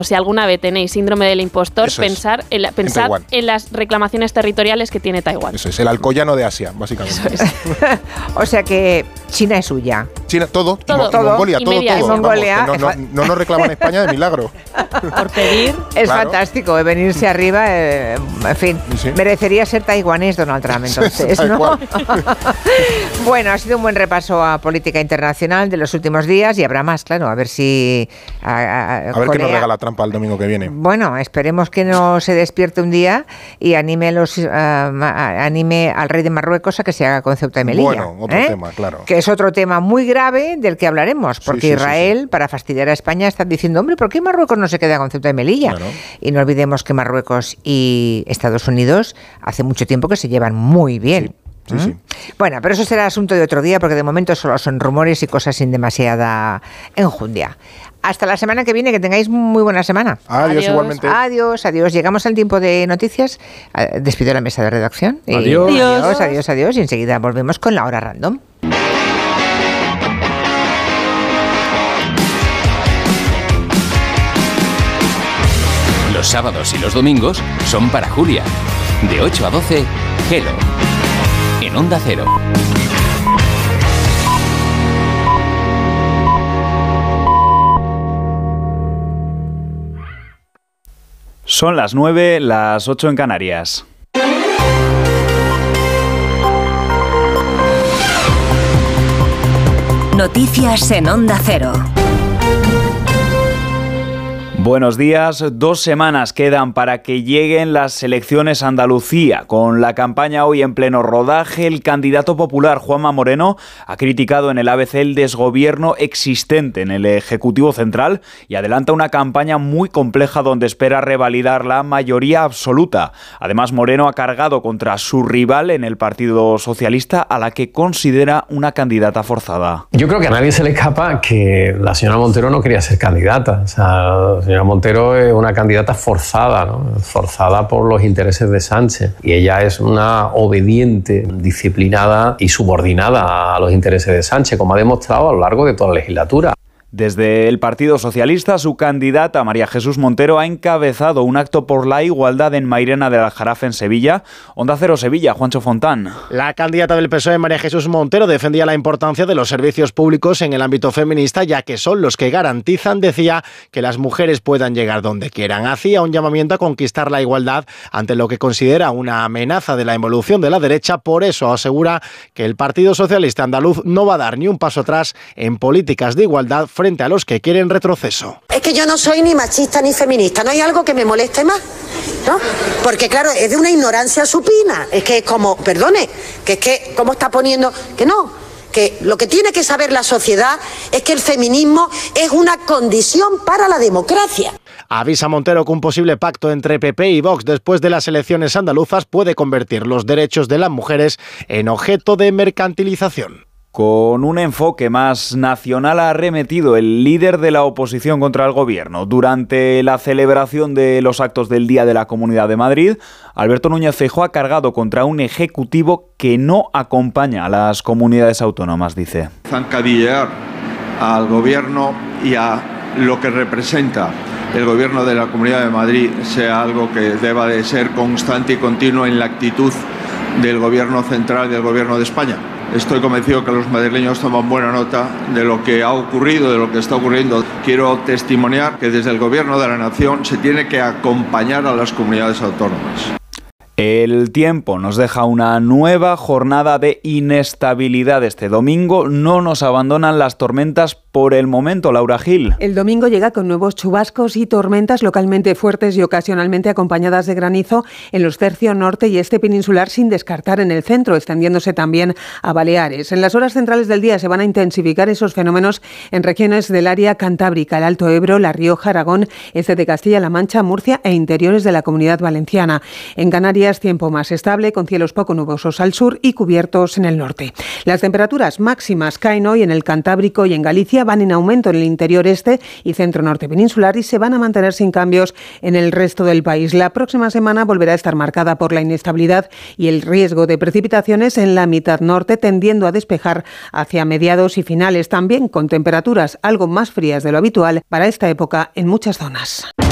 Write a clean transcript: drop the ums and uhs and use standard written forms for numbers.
Si alguna vez tenéis síndrome del impostor, pensar en las reclamaciones territoriales que tiene Taiwán. Eso es, el Alcoyano de Asia, básicamente. Eso es. O sea que China es suya. China, todo. Mongolia, y todo. Mongolia, vamos, no nos reclaman España de milagro. Por pedir. Es fantástico venirse arriba. En fin, merecería ser taiwanés Donald Trump, entonces, ¿no? Bueno, ha sido un buen repaso a política internacional de los últimos días y habrá más, claro. A ver si... A ver qué nos regala Trump al domingo que viene. Bueno, esperemos que no se despierte un día y anime al rey de Marruecos a que se haga con Ceuta y Melilla. Bueno, otro tema, claro. Que es otro tema muy grave del que hablaremos, porque Israel, para fastidiar a España, está diciendo, hombre, ¿por qué Marruecos no se queda con Ceuta y Melilla? Claro. Y no olvidemos que Marruecos y Estados Unidos hace mucho tiempo que se llevan muy bien. Sí. Bueno, pero eso será asunto de otro día, porque de momento solo son rumores y cosas sin demasiada enjundia. Hasta la semana que viene, que tengáis muy buena semana. Adiós, igualmente. Adiós. Llegamos al tiempo de noticias. Despido la mesa de redacción. Adiós. Y enseguida volvemos con la hora random. Los sábados y los domingos son para Julia. De 8 a 12, Hello. En Onda Cero. Son las 9, las 8 en Canarias. Noticias en Onda Cero. Buenos días. 2 semanas quedan para que lleguen las elecciones a Andalucía. Con la campaña hoy en pleno rodaje, el candidato popular Juanma Moreno ha criticado en el ABC el desgobierno existente en el Ejecutivo Central y adelanta una campaña muy compleja donde espera revalidar la mayoría absoluta. Además, Moreno ha cargado contra su rival en el Partido Socialista, a la que considera una candidata forzada. Yo creo que a nadie se le escapa que la señora Montero no quería ser candidata. O sea, la señora Montero es una candidata forzada, ¿no? Forzada por los intereses de Sánchez. Y ella es una obediente, disciplinada y subordinada a los intereses de Sánchez, como ha demostrado a lo largo de toda la legislatura. Desde el Partido Socialista, su candidata María Jesús Montero ha encabezado un acto por la igualdad en Mairena del Aljarafe, en Sevilla. Onda Cero Sevilla, Juancho Fontán. La candidata del PSOE, María Jesús Montero, defendía la importancia de los servicios públicos en el ámbito feminista, ya que son los que garantizan, decía, que las mujeres puedan llegar donde quieran. Hacía un llamamiento a conquistar la igualdad ante lo que considera una amenaza de la evolución de la derecha. Por eso asegura que el Partido Socialista andaluz no va a dar ni un paso atrás en políticas de igualdad frente a los que quieren retroceso. Es que yo no soy ni machista ni feminista, no hay algo que me moleste más, ¿no? Porque claro, es de una ignorancia supina, es que es como, perdone, que es que, ¿cómo está poniendo? Que no, que lo que tiene que saber la sociedad es que el feminismo es una condición para la democracia. Avisa Montero que un posible pacto entre PP y Vox después de las elecciones andaluzas puede convertir los derechos de las mujeres en objeto de mercantilización. Con un enfoque más nacional ha arremetido el líder de la oposición contra el gobierno. Durante la celebración de los actos del Día de la Comunidad de Madrid, Alberto Núñez Feijóo ha cargado contra un ejecutivo que no acompaña a las comunidades autónomas, dice. Zancadillear al gobierno y a lo que representa el gobierno de la Comunidad de Madrid sea algo que deba de ser constante y continuo en la actitud del gobierno central y del gobierno de España. Estoy convencido que los madrileños toman buena nota de lo que ha ocurrido, de lo que está ocurriendo. Quiero testimoniar que desde el Gobierno de la Nación se tiene que acompañar a las comunidades autónomas. El tiempo nos deja una nueva jornada de inestabilidad este domingo. No nos abandonan las tormentas por el momento, Laura Gil. El domingo llega con nuevos chubascos y tormentas localmente fuertes y ocasionalmente acompañadas de granizo en los tercios norte y este peninsular, sin descartar en el centro, extendiéndose también a Baleares. En las horas centrales del día se van a intensificar esos fenómenos en regiones del área cantábrica, el Alto Ebro, La Rioja, Aragón, este de Castilla-La Mancha, Murcia e interiores de la Comunidad Valenciana. En Canarias, tiempo más estable, con cielos poco nubosos al sur y cubiertos en el norte. Las temperaturas máximas caen hoy en el Cantábrico y en Galicia, van en aumento en el interior este y centro norte peninsular y se van a mantener sin cambios en el resto del país. La próxima semana volverá a estar marcada por la inestabilidad y el riesgo de precipitaciones en la mitad norte, tendiendo a despejar hacia mediados y finales, también con temperaturas algo más frías de lo habitual para esta época en muchas zonas.